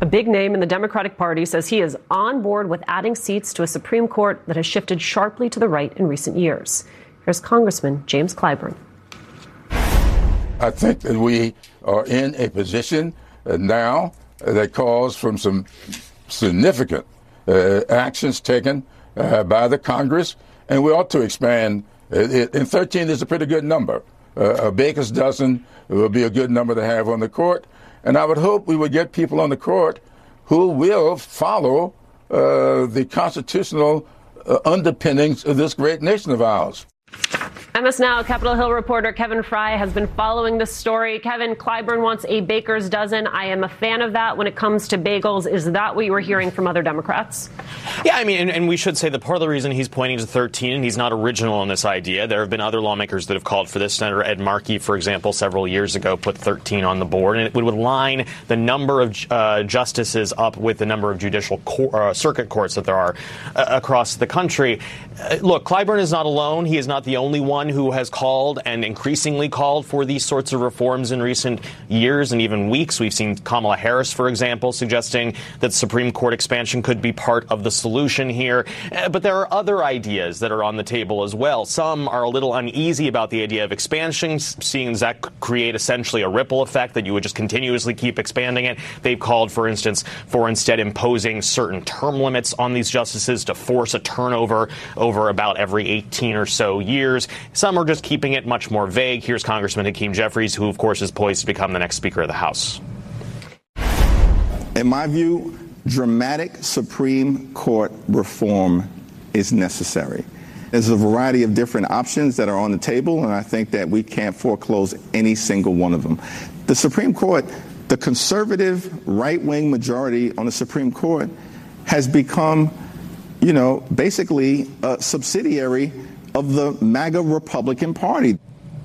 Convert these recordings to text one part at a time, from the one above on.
A big name in the Democratic Party says he is on board with adding seats to a Supreme Court that has shifted sharply to the right in recent years. Here's Congressman James Clyburn. I think that we are in a position now that calls for some significant actions taken by the Congress, and we ought to expand. And 13 is a pretty good number. A baker's dozen will be a good number to have on the court. And I would hope we would get people on the court who will follow the constitutional underpinnings of this great nation of ours. MS Now Capitol Hill reporter Kevin Fry has been following this story. Kevin, Clyburn wants a baker's dozen. I am a fan of that when it comes to bagels. Is that what you were hearing from other Democrats? Yeah, I mean, and we should say that part of the reason he's pointing to 13, and he's not original in this idea. There have been other lawmakers that have called for this. Senator Ed Markey, for example, several years ago put 13 on the board, and it would line the number of justices up with the number of judicial circuit courts that there are across the country. Look, Clyburn is not alone. He is not the only one who has called and increasingly called for these sorts of reforms in recent years and even weeks. We've seen Kamala Harris, for example, suggesting that Supreme Court expansion could be part of the solution here. But there are other ideas that are on the table as well. Some are a little uneasy about the idea of expansion, seeing that create essentially a ripple effect that you would just continuously keep expanding it. They've called, for instance, for instead imposing certain term limits on these justices to force a turnover over about every 18 or so years. Some are just keeping it much more vague. Here's Congressman Hakeem Jeffries, who, of course, is poised to become the next Speaker of the House. In my view, dramatic Supreme Court reform is necessary. There's a variety of different options that are on the table, and I think that we can't foreclose any single one of them. The Supreme Court, the conservative right-wing majority on the Supreme Court has become, basically a subsidiary of the MAGA Republican Party.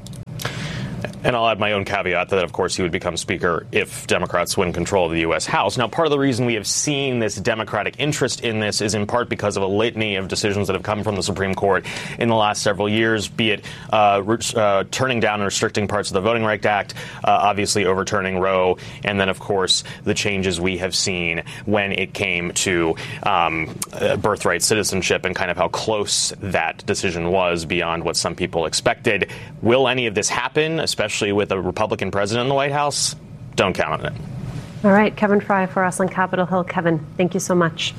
And I'll add my own caveat that, of course, he would become Speaker if Democrats win control of the U.S. House. Now, part of the reason we have seen this Democratic interest in this is in part because of a litany of decisions that have come from the Supreme Court in the last several years, be it turning down and restricting parts of the Voting Rights Act, obviously overturning Roe, and then, of course, the changes we have seen when it came to birthright citizenship and kind of how close that decision was beyond what some people expected. Will any of this happen, especially with a Republican president in the White House? Don't count on it. All right, Kevin Fry for us on Capitol Hill. Kevin, thank you so much.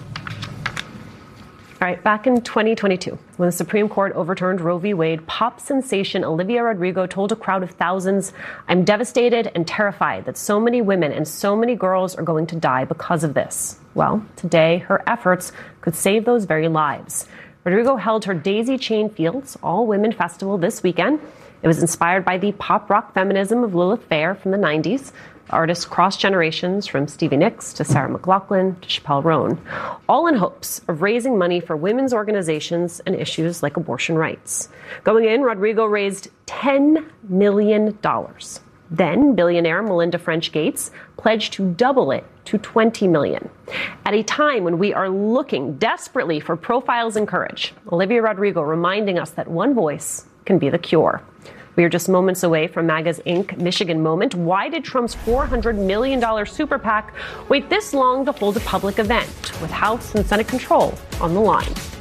All right, back in 2022, when the Supreme Court overturned Roe v. Wade, pop sensation Olivia Rodrigo told a crowd of thousands, "I'm devastated and terrified that so many women and so many girls are going to die because of this." Well, today, her efforts could save those very lives. Rodrigo held her Daisy Chain Fields all-women festival this weekend. It was inspired by the pop-rock feminism of Lilith Fair from the 90s. The artist crossed generations from Stevie Nicks to Sarah McLachlan to Chappelle Roan, all in hopes of raising money for women's organizations and issues like abortion rights. Going in, Rodrigo raised $10 million. Then billionaire Melinda French Gates pledged to double it to $20 million. At a time when we are looking desperately for profiles and courage, Olivia Rodrigo reminding us that one voice can be the cure. We are just moments away from MAGA's Inc. Michigan moment. Why did Trump's $400 million super PAC wait this long to hold a public event with House and Senate control on the line?